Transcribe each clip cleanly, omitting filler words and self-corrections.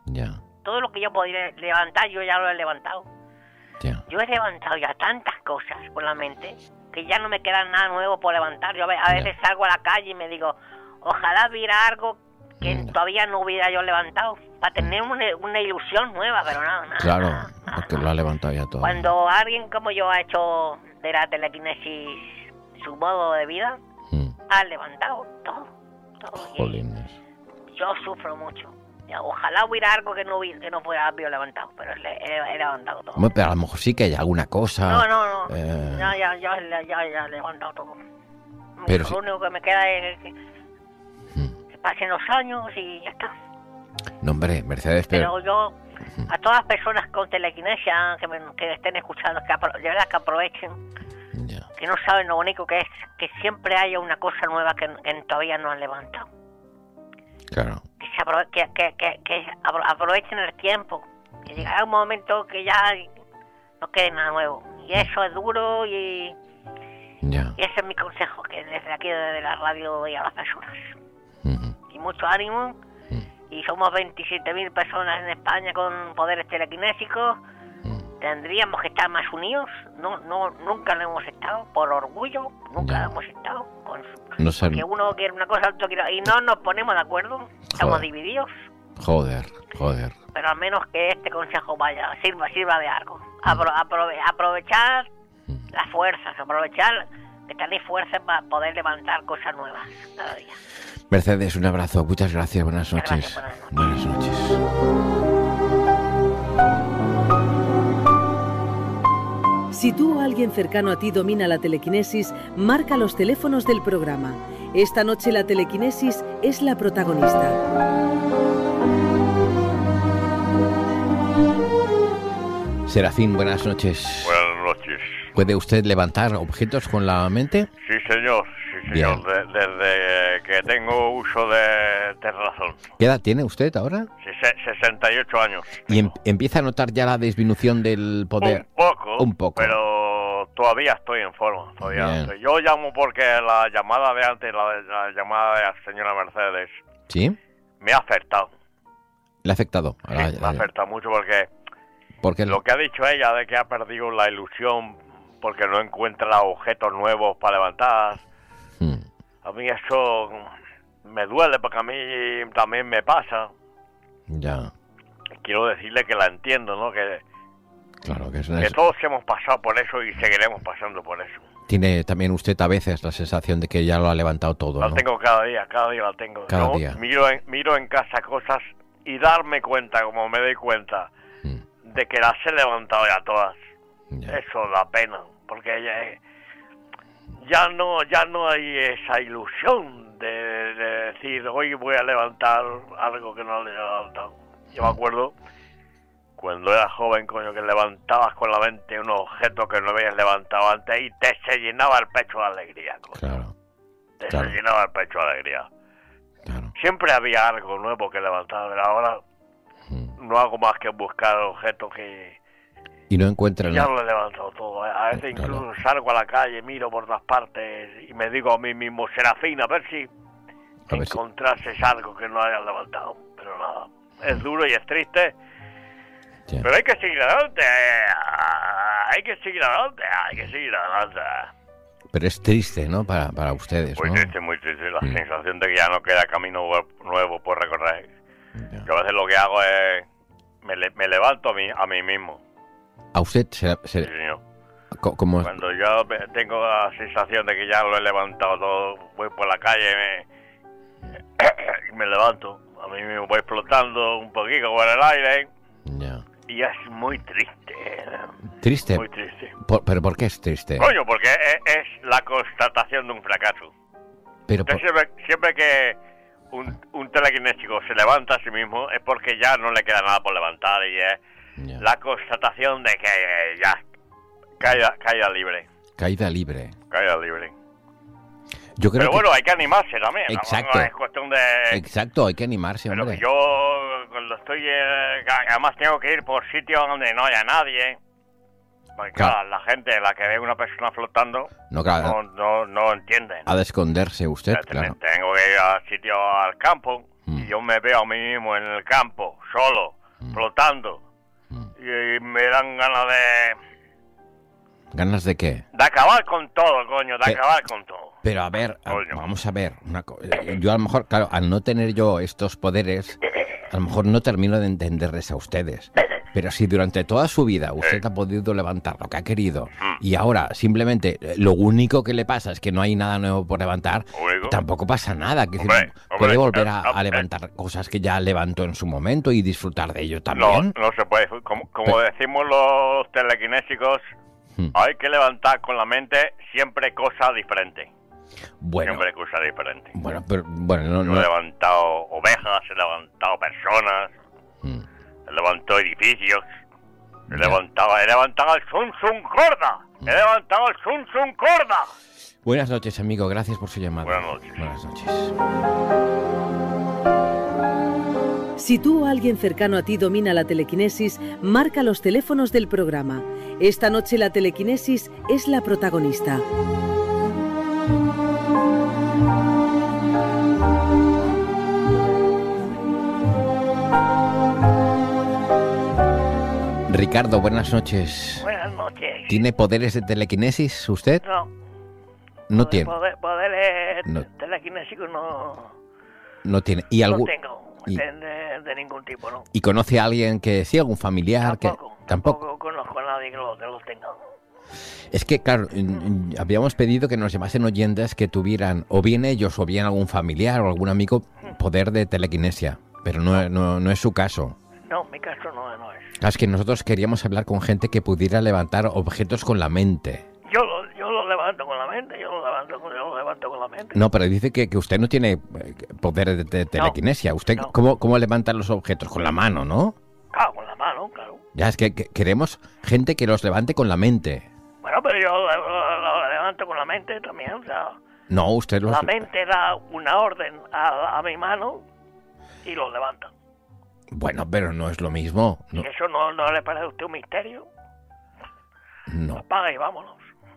Ya. Todo lo que yo podía levantar, yo ya lo he levantado. Ya. Yo he levantado ya tantas cosas con la mente que ya no me queda nada nuevo por levantar. Yo a veces salgo a la calle y me digo, ojalá hubiera algo que todavía no hubiera yo levantado, para tener una ilusión nueva, pero nada. Claro, nada. porque lo ha levantado ya todo. Cuando alguien como yo ha hecho de la telequinesis su modo de vida, ha levantado todo. Jolines. Yo sufro mucho. Ojalá hubiera algo que no fuera haber levantado, pero he levantado todo. Bueno, pero a lo mejor sí que hay alguna cosa. No. Ya he levantado todo. Pero lo único que me queda es que pasen los años y ya está. No, hombre, Mercedes, pero yo, a todas las personas con telequinesia que estén escuchando, de verdad que aprovechen, que no saben lo bonito que es, que siempre haya una cosa nueva que todavía no han levantado. Claro. Que aprovechen el tiempo, que llegará un momento que ya no quede nada nuevo. Y eso es duro y ese es mi consejo, que desde aquí, desde la radio, doy a las personas. Y mucho ánimo. Y somos 27.000 personas en España con poderes telequinésicos. Tendríamos que estar más unidos. Nunca lo hemos estado, por orgullo, nunca lo hemos estado. Porque uno quiere una cosa, otro quiere, y no nos ponemos de acuerdo, estamos divididos. Joder. Pero al menos que este consejo sirva de algo. Aprovechar las fuerzas, aprovechar que tenéis fuerzas para poder levantar cosas nuevas cada día. Mercedes, un abrazo, muchas gracias, buenas noches. Buenas noches. Si tú o alguien cercano a ti domina la telequinesis, marca los teléfonos del programa. Esta noche la telequinesis es la protagonista. Serafín, buenas noches. Buenas noches. ¿Puede usted levantar objetos con la mente? Sí, señor. Desde que tengo uso de razón. ¿Qué edad tiene usted ahora? 68 años. ¿Y empieza a notar ya la disminución del poder? Un poco. Pero todavía estoy en forma. Yo llamo porque la llamada de antes, la llamada de la señora Mercedes, ¿sí? Me ha afectado. ¿Le ha afectado? Me ha afectado mucho porque lo que ha dicho ella de que ha perdido la ilusión porque no encuentra objetos nuevos para levantar. A mí eso me duele porque a mí también me pasa. Ya. Quiero decirle que la entiendo, ¿no? Claro, que todos hemos pasado por eso y seguiremos pasando por eso. Tiene también usted a veces la sensación de que ya lo ha levantado todo, La ¿no? tengo cada día la tengo. Cada día. Miro en casa cosas y darme cuenta, como me doy cuenta, de que las he levantado ya todas. Ya. Eso da pena, porque ya no hay esa ilusión de decir, hoy voy a levantar algo que no le he levantado. Yo me acuerdo cuando era joven, coño, que levantabas con la mente un objeto que no habías levantado antes y se llenaba el pecho de alegría, coño. Claro. Se llenaba el pecho de alegría. Claro. Siempre había algo nuevo que levantar, pero ahora no hago más que buscar objetos que... Y no encuentra nada. Ya lo he levantado todo. A veces incluso salgo a la calle, miro por todas partes y me digo a mí mismo, Serafín, a ver si encontrases algo que no hayas levantado. Pero nada, es duro y es triste. Sí. Pero hay que seguir adelante. Pero es triste, ¿no? Para ustedes, muy ¿no? Muy triste. La sensación de que ya no queda camino nuevo por recorrer. Ya. Yo a veces lo que hago es... Me levanto a mí mismo. ¿A usted Sí, señor. ¿Cómo? Cuando yo tengo la sensación de que ya lo he levantado todo, voy por la calle y me levanto. A mí me voy flotando un poquito por el aire. Ya. Y es muy triste. ¿Triste? Muy triste. ¿Pero por qué es triste? Coño, porque es la constatación de un fracaso. Pero siempre que un telequinésico se levanta a sí mismo es porque ya no le queda nada por levantar y es la constatación de que ya caída libre. Caída libre. Yo creo bueno, hay que animarse también. Exacto. No es cuestión de... Exacto, hay que animarse, pero hombre. Yo cuando estoy... además tengo que ir por sitios donde no haya nadie. Porque claro, la gente, la que ve una persona flotando, no entienden. Ha de esconderse usted, claro. Tengo que ir al campo y yo me veo a mí mismo en el campo, solo, flotando. Y me dan ganas de... ¿Ganas de qué? De acabar con todo, coño, acabar con todo. Pero a ver, vamos a ver. Yo a lo mejor, claro, al no tener yo estos poderes, a lo mejor no termino de entenderles a ustedes. Pero si durante toda su vida usted ha podido levantar lo que ha querido y ahora simplemente lo único que le pasa es que no hay nada nuevo por levantar, tampoco pasa nada. Que puede volver a levantar cosas que ya levantó en su momento y disfrutar de ello también. No se puede. Como decimos los telequinésicos, hay que levantar con la mente siempre cosas diferentes. Bueno, siempre cosas diferentes. Bueno, pero bueno, Yo he levantado ovejas, he levantado personas, he levantado edificios, he levantado el Sun Sun Corda, he levantado el Sun Sun Corda. Buenas noches, amigo, gracias por su llamada. Buenas noches. Buenas noches. Si tú o alguien cercano a ti domina la telequinesis, marca los teléfonos del programa. Esta noche la telequinesis es la protagonista. Ricardo, buenas noches. Buenas noches. ¿Tiene poderes de telequinesis usted? No. No tiene. Poderes No. telequinésicos No tiene. ¿Y algún? No tengo. De ningún tipo, ¿no? ¿Y conoce a alguien que sí, algún familiar Tampoco. que tampoco Conozco a nadie que los tenga. Es que claro, habíamos pedido que nos llamasen oyentes que tuvieran o bien ellos o bien algún familiar o algún amigo poder de telequinesia, pero no es su caso. No, mi caso no es. Es que nosotros queríamos hablar con gente que pudiera levantar objetos con la mente. Yo lo levanto con la mente, yo lo levanto con la mente. No, pero dice que usted no tiene poder de telequinesia. ¿Usted no. ¿Cómo levanta los objetos? Con la mano, ¿no? Claro, con la mano, claro. Ya, es que queremos gente que los levante con la mente. Bueno, pero yo lo levanto con la mente también, o sea... No, usted los... La mente da una orden a mi mano y lo levanta. Bueno, pero no es lo mismo. No. ¿Y eso no le parece a usted un misterio? No. Apaga y vámonos.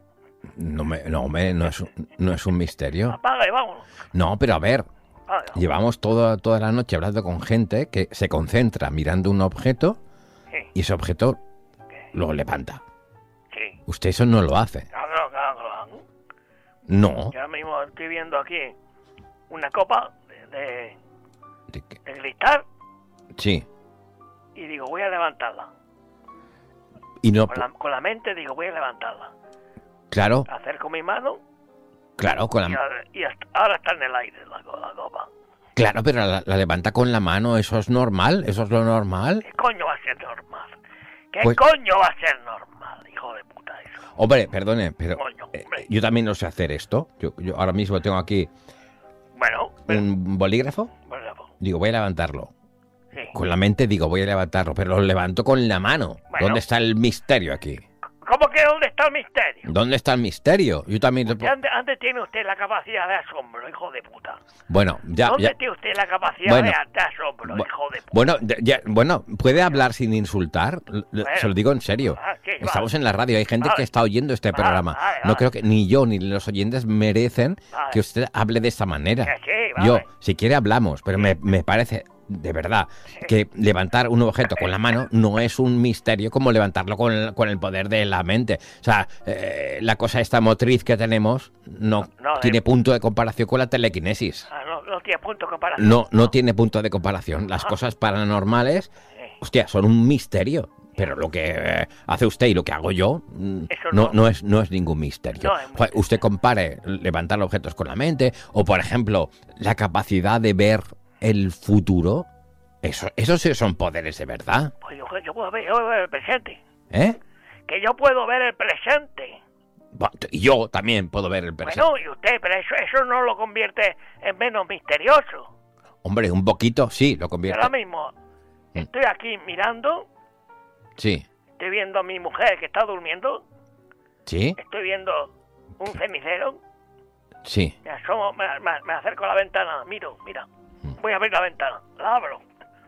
No es un misterio. Apaga y vámonos. No, pero a ver, Apaga y vámonos. llevamos toda la noche hablando con gente que se concentra mirando un objeto y ese objeto lo levanta. Sí. Usted eso no lo hace. Claro. No. Yo ahora mismo estoy viendo aquí una copa ¿De qué? de cristal Sí. y digo, voy a levantarla. Y no... Con la mente digo, voy a levantarla. Claro, Acerco mi mano con la... y ahora está en el aire la copa. Claro, pero la levanta con la mano, ¿eso es normal? ¿Eso es lo normal? ¿Qué coño va a ser normal? ¿Qué Pues- coño va a ser normal, hijo de puta eso? Hombre, perdone, pero Coño, hombre. yo también no sé hacer esto. Yo ahora mismo tengo aquí Bueno, un bolígrafo. Digo, voy a levantarlo. sí. Con la mente digo, voy a levantarlo, pero lo levanto con la mano. Bueno. ¿Dónde está el misterio aquí? ¿Cómo que dónde está el misterio? ¿Dónde está el misterio? Yo también... Antes tiene usted la capacidad de asombro, hijo de puta. Bueno, ya... ¿Dónde tiene usted la capacidad Bueno. de asombro, hijo de puta? Bueno, ¿puede hablar sin insultar? Se lo digo en serio. Sí, vale. Estamos en la radio, hay gente Vale. que está oyendo este Vale, programa. vale, No vale. creo que ni yo ni los oyentes merecen Vale. que usted hable de esta manera. Sí, vale. Yo, si quiere hablamos, pero me parece... De verdad, que levantar un objeto con la mano no es un misterio como levantarlo con el poder de la mente. O sea, la cosa esta motriz que tenemos no tiene punto de comparación con la telequinesis. No tiene punto de comparación. No tiene punto de comparación. Las cosas paranormales, hostia, son un misterio. Pero lo que hace usted y lo que hago yo Eso no es ningún misterio. No es misterio. Usted compare levantar objetos con la mente o, por ejemplo, la capacidad de ver el futuro. Eso sí son poderes de verdad. Pues yo puedo ver el presente. ¿Eh? Que yo puedo ver el presente. Y yo también puedo ver el presente. Bueno, y usted, pero eso no lo convierte en menos misterioso. Hombre, un poquito sí lo convierte. Ahora mismo estoy aquí mirando, Sí. estoy viendo a mi mujer que está durmiendo, ¿Sí? estoy viendo un cenicero, Sí. me asomo, me acerco a la ventana, mira, voy a abrir la ventana, la abro.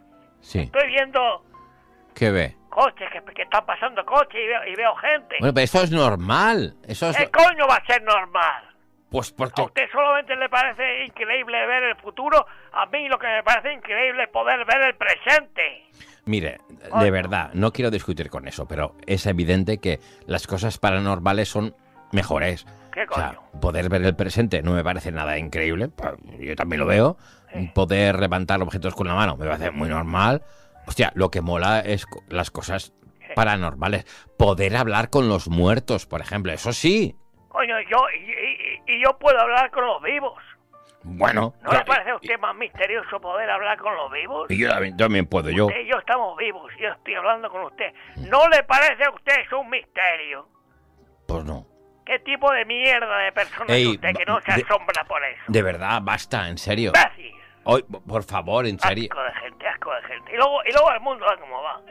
Sí. Estoy viendo ¿Qué ve? coches, que están pasando coches y veo gente. Bueno, pero eso es normal. Eso es... ¿Qué coño va a ser normal? Pues ¿A porque... usted solamente le parece increíble ver el futuro? A mí lo que me parece increíble es poder ver el presente. Mire, de verdad, no quiero discutir con eso, pero es evidente que las cosas paranormales son mejores. ¿Qué coño? O sea, poder ver el presente no me parece nada increíble, yo también lo veo. Poder levantar objetos con la mano me parece muy normal. Hostia, lo que mola es las cosas paranormales. Poder hablar con los muertos, por ejemplo, eso sí. Coño, yo puedo hablar con los vivos. Bueno. ¿No le parece a usted más misterioso poder hablar con los vivos? Y yo también puedo, yo. Usted y yo estamos vivos, yo estoy hablando con usted. ¿No le parece a usted eso un misterio? Pues no. ¿Qué tipo de mierda de persona es usted que no se asombra por eso? De verdad, basta, en serio. Gracias. Hoy, por favor, en serio. Asco de gente. Y luego el mundo va como va.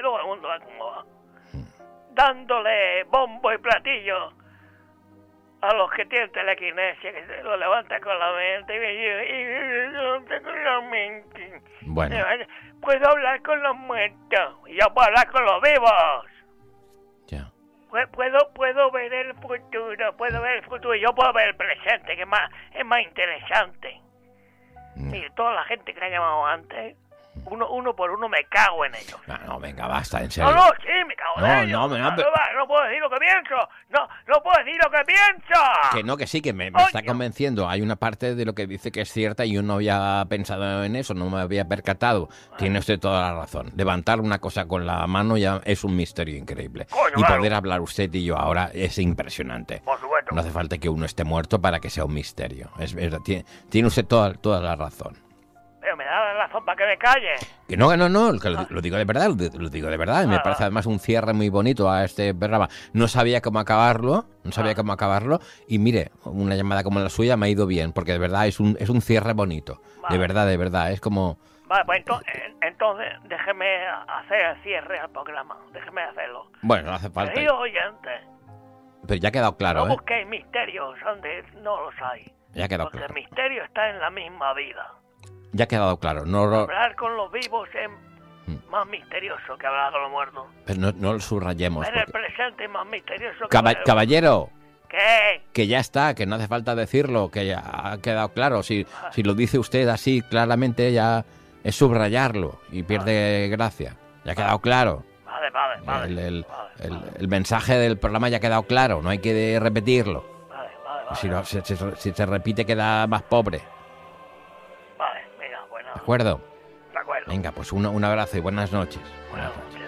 Dándole bombo y platillo a los que tienen telequinesia, que se lo levantan con la mente y yo tengo la mente. Bueno. Puedo hablar con los muertos y yo puedo hablar con los vivos. Ya. Puedo ver el futuro y yo puedo ver el presente, que es más interesante. Mire, toda la gente que ha llamado antes, uno por uno me cago en ellos. No, venga, basta, en serio. No, sí, me cago en ellos. No puedo decir lo que pienso. No puedo decir lo que pienso. Que sí, que me está convenciendo. Hay una parte de lo que dice que es cierta y yo no había pensado en eso, no me había percatado. Tiene usted toda la razón. Levantar una cosa con la mano ya es un misterio increíble. Coño, y claro. poder hablar usted y yo ahora es impresionante. Por supuesto. No hace falta que uno esté muerto para que sea un misterio. Es verdad, tiene usted toda la razón. Pero me da la razón para que me calle. Que no, que lo digo de verdad, lo digo de verdad. Me parece además un cierre muy bonito a este programa. No sabía cómo acabarlo, y mire, una llamada como la suya me ha ido bien, porque de verdad es un cierre bonito. Vale. De verdad, es como... Vale, pues entonces déjeme hacer el cierre al programa, déjeme hacerlo. Bueno, no hace falta. Queridos oyentes, Pero ya ha quedado claro, no busquéis misterios donde no los hay. Ya ha quedado porque claro. el misterio está en la misma vida. Ya ha quedado claro. Hablar con los vivos es más misterioso que hablar con los muertos. Pero no lo subrayemos. Ver el presente es más misterioso que Caballero. ¿Qué? Que ya está, que no hace falta decirlo, que ya ha quedado claro. Si lo dice usted así claramente, ya es subrayarlo y pierde gracia. Ya ha quedado claro. Vale. El mensaje del programa ya ha quedado claro, no hay que repetirlo. Vale. Si se repite queda más pobre. Vale, venga, bueno. ¿De acuerdo? De acuerdo. Venga, pues un abrazo y buenas noches. Buenas noches.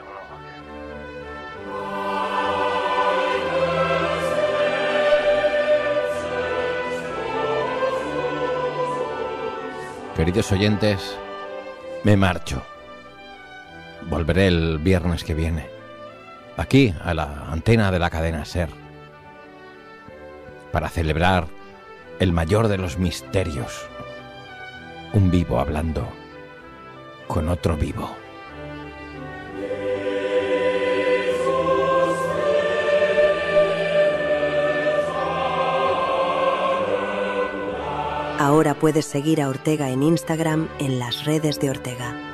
Queridos oyentes, me marcho. Volveré el viernes que viene, aquí, a la antena de la cadena SER, para celebrar el mayor de los misterios, un vivo hablando con otro vivo. Ahora puedes seguir a Ortega en Instagram en las redes de Ortega.